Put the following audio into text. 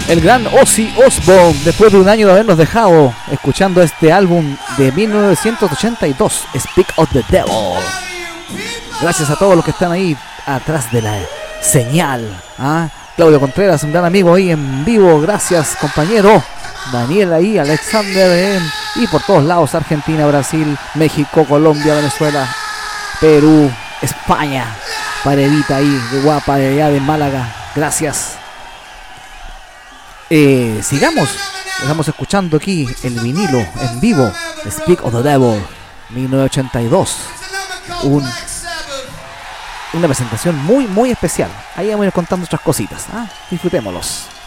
El gran Ozzy Osbourne, después de un año de habernos dejado, escuchando este álbum de 1982, Speak of the Devil. Gracias a todos los que están ahí atrás de la señal. Claudio Contreras, un gran amigo ahí en vivo. Gracias, compañero. Daniel ahí, Alexander, y por todos lados, Argentina, Brasil, México, Colombia, Venezuela, Perú, España. Paredita ahí, de guapa, de allá de Málaga. Gracias. Sigamos. Estamos escuchando aquí el vinilo en vivo. Speak of the Devil, 1982. Una presentación muy, muy especial. Ahí vamos a ir contando otras cositas. Disfrutémoslos.